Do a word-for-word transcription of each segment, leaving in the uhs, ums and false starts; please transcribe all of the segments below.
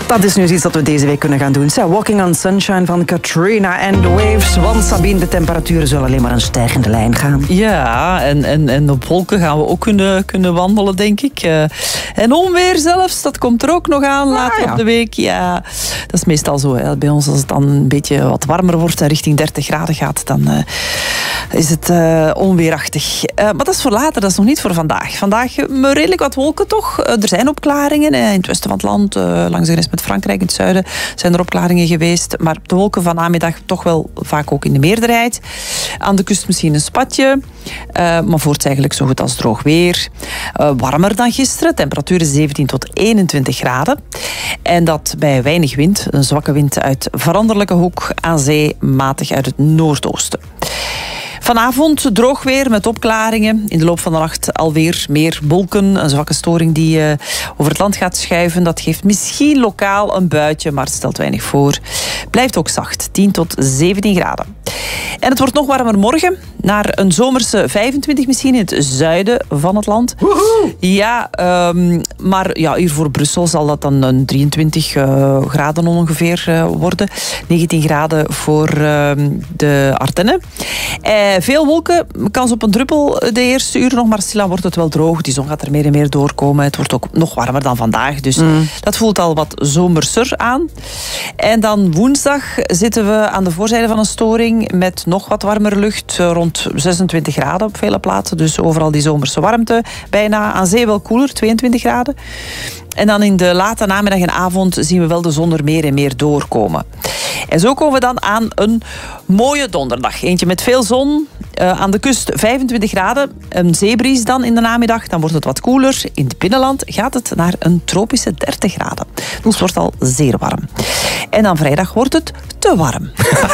Dat is nu iets dat we deze week kunnen gaan doen. So, Walking on Sunshine van Katrina and the Waves. Want Sabine, de temperaturen zullen alleen maar een stijgende lijn gaan. Ja, en, en, en op wolken gaan we ook kunnen, kunnen wandelen, denk ik. Uh, en onweer zelfs, dat komt er ook nog aan later ah, ja. op de week. Ja, dat is meestal zo. Hè. Bij ons, als het dan een beetje wat warmer wordt en richting dertig graden gaat, dan uh, is het uh, onweerachtig. Uh, maar dat is voor later, dat is nog niet voor vandaag. Vandaag uh, redelijk wat wolken toch. Uh, er zijn opklaringen uh, in het westen van het land, uh, langs de grens met Frankrijk, in het zuiden zijn er opklaringen geweest. Maar de wolken van namiddag toch wel vaak ook in de meerderheid. Aan de kust misschien een spatje. Uh, maar voorts eigenlijk zo goed als droog weer. Uh, warmer dan gisteren. Temperaturen zeventien tot eenentwintig graden. En dat bij weinig wind. Een zwakke wind uit veranderlijke hoek. Aan zee matig uit het noordoosten. Vanavond droog weer met opklaringen. In de loop van de nacht alweer meer wolken. Een zwakke storing die uh, over het land gaat schuiven. Dat geeft misschien lokaal een buitje, maar het stelt weinig voor. Blijft ook zacht, tien tot zeventien graden. En het wordt nog warmer morgen. Naar een zomerse vijfentwintig misschien in het zuiden van het land. Woehoe! Ja, um, maar ja, hier voor Brussel zal dat dan een drieëntwintig uh, graden ongeveer uh, worden. negentien graden voor uh, de Ardennen. Uh, veel wolken, kans op een druppel de eerste uur nog, maar stilaan wordt het wel droog. Die zon gaat er meer en meer doorkomen. Het wordt ook nog warmer dan vandaag, dus mm. dat voelt al wat zomerser aan. En dan woensdag zitten we aan de voorzijde van een storing met nog wat warmere lucht, rond zesentwintig graden op vele plaatsen. Dus overal die zomerse warmte. Bijna aan zee wel koeler, tweeëntwintig graden. En dan in de late namiddag en avond zien we wel de zon er meer en meer doorkomen. En zo komen we dan aan een mooie donderdag. Eentje met veel zon. Uh, aan de kust vijfentwintig graden. Een zeebries dan in de namiddag. Dan wordt het wat koeler. In het binnenland gaat het naar een tropische dertig graden. Dus het wordt al zeer warm. En dan vrijdag wordt het te warm.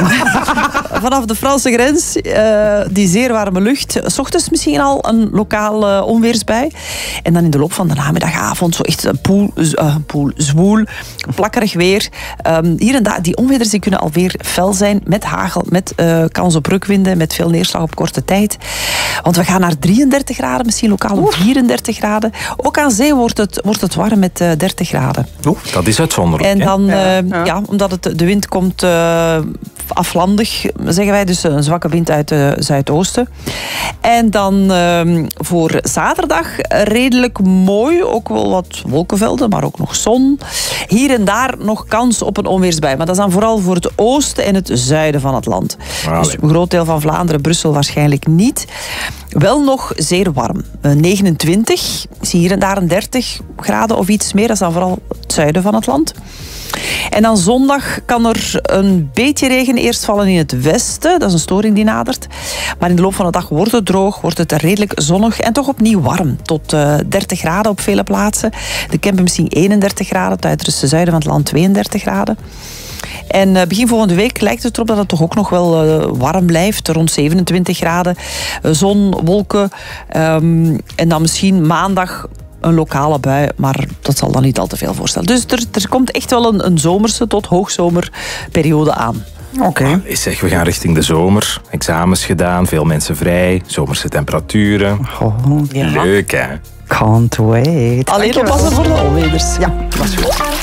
Vanaf de Franse grens, uh, die zeer warme lucht. 's Ochtends misschien al een lokaal uh, onweersbui. En dan in de loop van de namiddagavond zo echt een poel, uh, poel zwoel, plakkerig weer. Um, hier en daar, die onweerders die kunnen alweer fel zijn met hagel, met uh, kans op rukwinden, met veel neerslag op korte tijd. Want we gaan naar drieëndertig graden, misschien lokaal op vierendertig graden. Ook aan zee wordt het, wordt het warm met uh, dertig graden. Oeh, dat is uitzonderlijk. En dan, uh, ja, ja. ja, omdat het, de wind komt uh, aflandig, zeggen wij, dus een zwakke wind uit het zuidoosten. En dan uh, voor zaterdag redelijk mooi, ook wel wat wolkenvelden, maar ook nog zon. Hier en daar nog kans op een onweersbui, maar dat is dan vooral voor het oosten en het zuiden van het land. Allee. Dus een groot deel van Vlaanderen, Brussel waarschijnlijk niet. Wel nog zeer warm. negenentwintig, zie hier en daar een dertig graden of iets meer. Dat is dan vooral het zuiden van het land. En dan zondag kan er een beetje regen eerst vallen in het westen. Dat is een storing die nadert. Maar in de loop van de dag wordt het droog, wordt het redelijk zonnig en toch opnieuw warm. Tot uh, dertig graden op vele plaatsen. De Kempen misschien eenendertig graden, het uiterste zuiden van het land tweeëndertig graden. En uh, begin volgende week lijkt het erop dat het toch ook nog wel uh, warm blijft. Rond zevenentwintig graden. Uh, zon, wolken. Um, en dan misschien maandag een lokale bui, maar dat zal dan niet al te veel voorstellen. Dus er, er komt echt wel een, een zomerse tot hoogzomerperiode aan. Oké. Okay. Ah, zeg, we gaan richting de zomer. Examens gedaan, veel mensen vrij, zomerse temperaturen. Oh, ja. Leuk, hè? Can't wait. Alleen oppassen voor de onweerders. Ja. Dat is goed.